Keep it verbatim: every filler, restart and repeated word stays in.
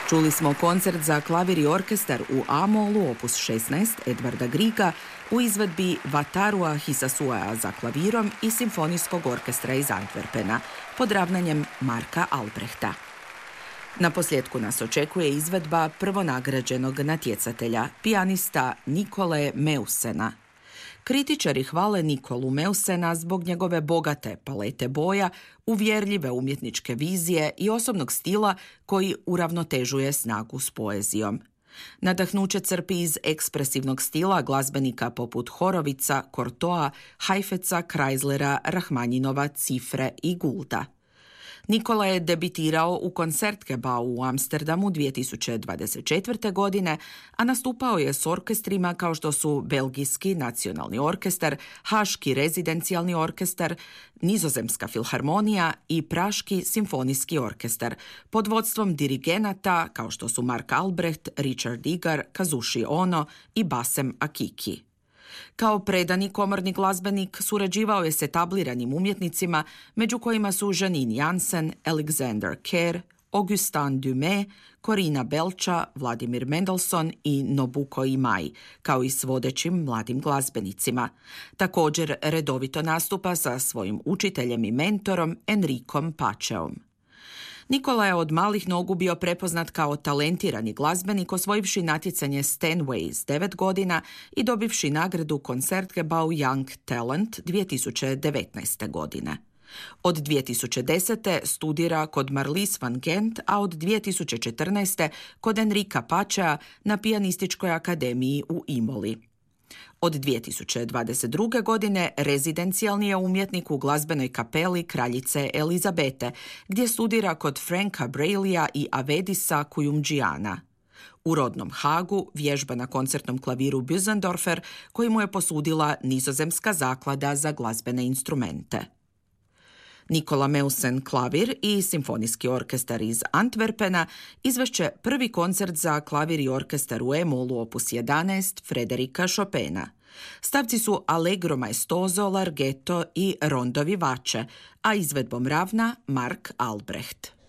Čuli smo koncert za klavir i orkestar u A-molu opus šesnaest Edvarda Griega u izvedbi Vatarua Hisasuea za klavirom i simfonijskog orkestra iz Antwerpena pod ravnanjem Marka Albrehta. Na posljedku nas očekuje izvedba prvonagrađenog natjecatelja, pijanista Nikole Meussena. Kritičari hvale Nikolu Meussena zbog njegove bogate palete boja, uvjerljive umjetničke vizije i osobnog stila koji uravnotežuje snagu s poezijom. Nadahnuće crpi iz ekspresivnog stila glazbenika poput Horovica, Kortoa, Heifetza, Kreislera, Rahmanjinova, Cifre i Goulda. Nikola je debitirao u Concertgebouw u Amsterdamu dvije tisuće dvadeset četvrte. godine, a nastupao je s orkestrima kao što su Belgijski nacionalni orkestar, Haški rezidencijalni orkestar, Nizozemska filharmonija i Praški simfonijski orkestar pod vodstvom dirigenata kao što su Mark Albrecht, Richard Igar, Kazushi Ono i Basem Akiki. Kao predani komorni glazbenik surađivao je s etabliranim umjetnicima, među kojima su Janine Jansen, Alexander Kerr, Augustin Dumay, Corina Belča, Vladimir Mendelssohn i Nobuko Imai, kao i s vodećim mladim glazbenicima. Također redovito nastupa sa svojim učiteljem i mentorom Enricom Paceom. Nikola je od malih nogu bio prepoznat kao talentirani glazbenik, osvojivši natjecanje Steinway s devet godina i dobivši nagradu Concertgebouw Young Talent dvije tisuće devetnaeste. godine. Od dvije tisuće desete. studira kod Marlis van Gent, a od dvije tisuće četrnaeste. kod Enrica Pacea na Pijanističkoj akademiji u Imoli. Od dvije tisuće dvadeset druge. godine rezidencijalni je umjetnik u glazbenoj kapeli Kraljice Elizabete, gdje studira kod Franka Brailija i Avedisa Kujundžiana. U rodnom Hagu vježba na koncertnom klaviru Bösendorfer, koji mu je posudila Nizozemska zaklada za glazbene instrumente. Nikola Meussen klavir i simfonijski orkestar iz Antwerpena izvešće prvi koncert za klavir i orkestar u E-molu opus jedanaest Frederika Chopina. Stavci su Allegro maestoso, Larghetto i Rondo vivace, a izvedbom ravna Mark Albrecht.